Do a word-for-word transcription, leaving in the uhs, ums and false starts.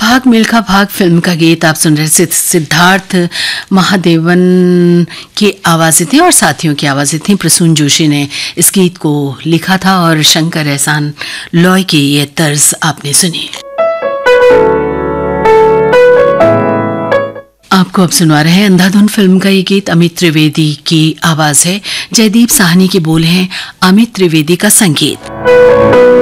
भाग मिल्खा भाग फिल्म का गीत आप सुन रहे थे। सिद्धार्थ महादेवन की आवाज़ें थी और साथियों की आवाज़ें थी। प्रसून जोशी ने इस गीत को लिखा था और शंकर एहसान लॉय की ये तर्ज आपने सुनी। आपको अब सुनवा रहे हैं अंधाधुन फिल्म का ये गीत। अमित त्रिवेदी की आवाज़ है, जयदीप साहनी के बोल हैं, अमित त्रिवेदी का संगीत।